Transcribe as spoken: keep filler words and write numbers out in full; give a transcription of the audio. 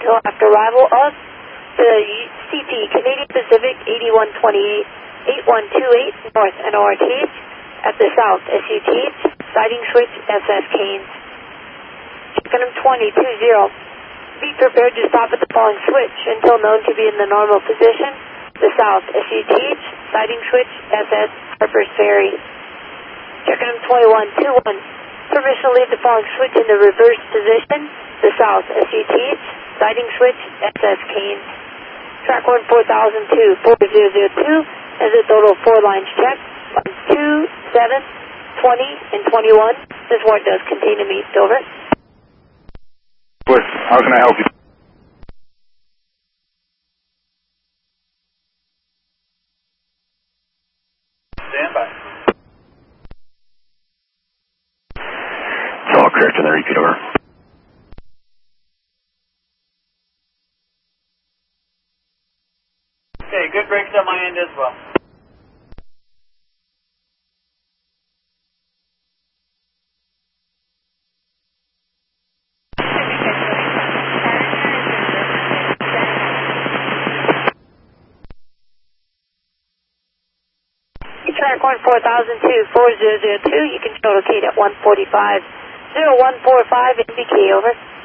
until after arrival of the C P, Canadian Pacific eighty-one twenty-eight, eight one two eight North N O R T H at the south S U T H, sighting switch S S Canes. Chicken twenty two zero. Be prepared to stop at the following switch until known to be in the normal position. The south S U T H, sighting switch S S Harper's Ferry. Chicken twenty-one two one. Permission to leave the following switch in the reverse position. The south S U T H, sighting switch S S Canes. Track one four thousand two, four zero zero two has a total of four lines checked. one, two, seven, twenty, and twenty-one. This ward does contain a meet. Over. How can I help you? Stand by. It's all correct on the repeat, over. Okay, good breaks on my end as well. Track one four thousand two, four zero zero two, you can show locate at one forty-five, zero one four five, N B K, over.